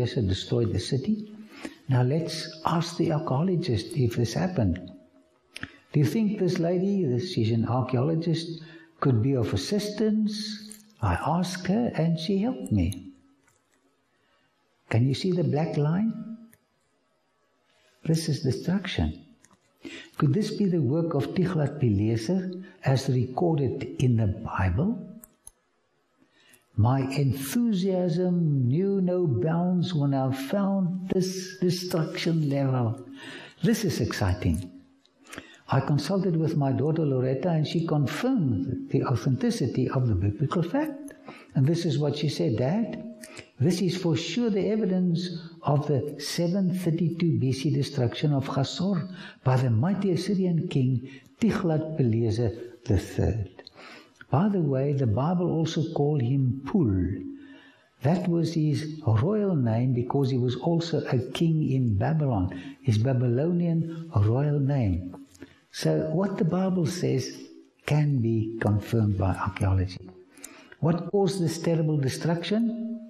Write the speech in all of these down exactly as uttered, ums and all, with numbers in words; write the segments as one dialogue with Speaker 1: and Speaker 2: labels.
Speaker 1: Tiglath-Pileser destroyed the city. Now let's ask the archaeologist if this happened. Do you think this lady, she's an archaeologist, could be of assistance? I asked her and she helped me. Can you see the black line? This is destruction. Could this be the work of Tiglath-Pileser as recorded in the Bible? My enthusiasm knew no bounds when I found this destruction level. This is exciting. I consulted with my daughter Loretta and she confirmed the authenticity of the biblical fact. And this is what she said, Dad, this is for sure the evidence of the seven thirty-two B C destruction of Chazor by the mighty Assyrian king Tiglath-Pileser the third. By the way, the Bible also called him Pul. That was his royal name because he was also a king in Babylon, his Babylonian royal name. So what the Bible says can be confirmed by archaeology. What caused this terrible destruction?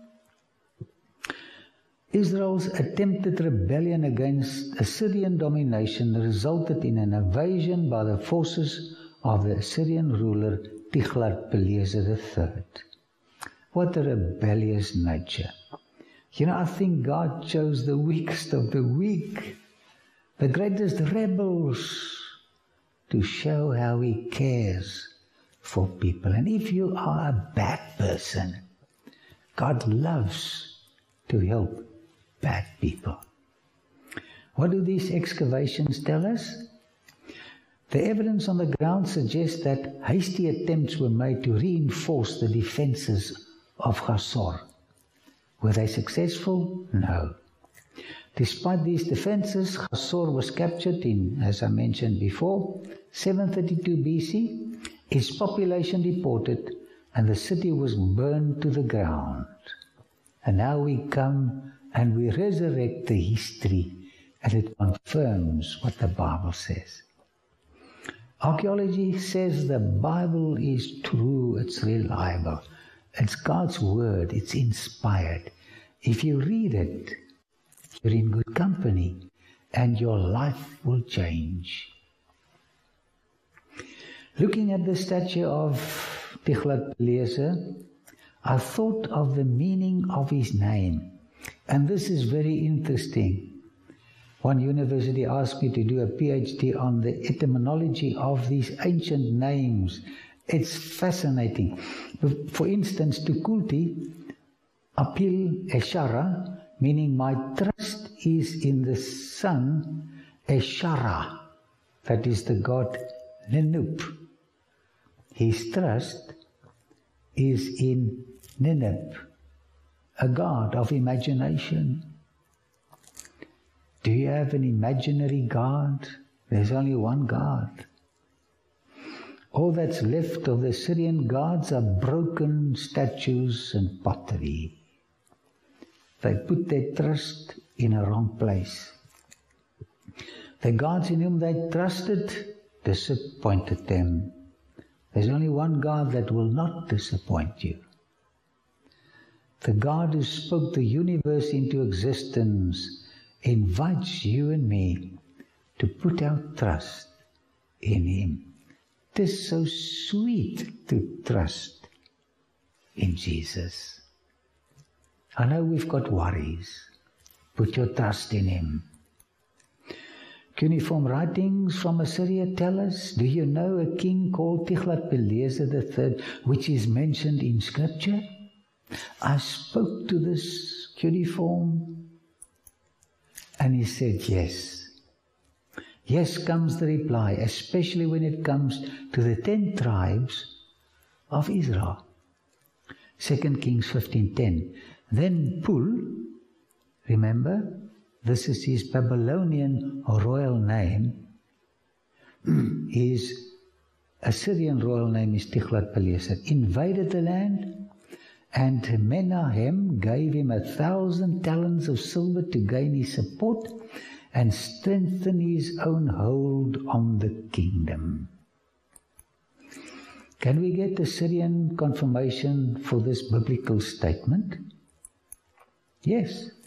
Speaker 1: Israel's attempted rebellion against Assyrian domination resulted in an invasion by the forces of the Assyrian ruler Tiglath-Pileser the third. What a rebellious nature. You know, I think God chose the weakest of the weak, the greatest rebels, to show how He cares for people. And if you are a bad person, God loves to help bad people. What do these excavations tell us? The evidence on the ground suggests that hasty attempts were made to reinforce the defenses of Chazor. Were they successful? No. Despite these defenses, Chazor was captured in, as I mentioned before, seven thirty-two B C, its population deported, and the city was burned to the ground. And now we come and we resurrect the history, and it confirms what the Bible says. Archaeology says the Bible is true, it's reliable. It's God's word, it's inspired. If you read it, you're in good company and your life will change. Looking at the statue of Tiglath-Pileser, I thought of the meaning of his name. And this is very interesting. One university asked me to do a PhD on the etymology of these ancient names. It's fascinating. For instance, Tukulti, Apil Eshara, meaning my trust is in the sun, Eshara, that is the god Ninip. His trust is in Ninip, a god of imagination. Do you have an imaginary God? There's only one God. All that's left of the Assyrian gods are broken statues and pottery. They put their trust in a wrong place. The gods in whom they trusted disappointed them. There's only one God that will not disappoint you. The God who spoke the universe into existence invites you and me to put our trust in Him. It is so sweet to trust in Jesus. I know we've got worries. Put your trust in Him. Cuneiform writings from Assyria tell us, do you know a king called Tiglath-Pileser the third, which is mentioned in Scripture? I spoke to this cuneiform and he said, yes. Yes comes the reply, especially when it comes to the ten tribes of Israel. Second Kings fifteen ten. Then Pul, remember, this is his Babylonian royal name. His Assyrian royal name is Tiglath-Pileser. Invaded the land, and Menahem gave him a thousand talents of silver to gain his support and strengthen his own hold on the kingdom. Can we get Assyrian confirmation for this biblical statement? Yes,